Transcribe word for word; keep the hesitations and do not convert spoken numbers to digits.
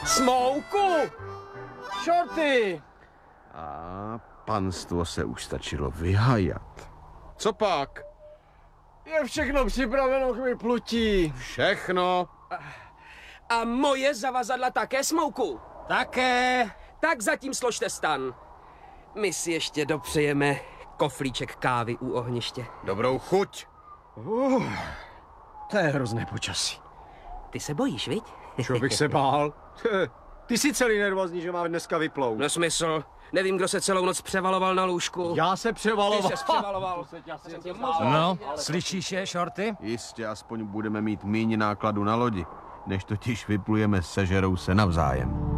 Smouku! Shorty! A panstvo se už stačilo vyhajat. Co pak? Je všechno připraveno k vyplutí. Všechno. A moje zavazadla také, Smouku? Také. Tak zatím složte stan. My si ještě dopřejeme koflíček kávy u ohniště. Dobrou chuť. Uh, to je hrozné počasí. Ty se bojíš, viď? Čo bych se bál? Ty jsi celý nervózní, že máme dneska vyplout. Nesmysl. Nevím, kdo se celou noc převaloval na lůžku. Já se převaloval. Ty se převaloval. No, slyšíš je, Shorty? Jistě aspoň budeme mít míň nákladu na lodi, než totiž vyplujeme, sežerou se navzájem.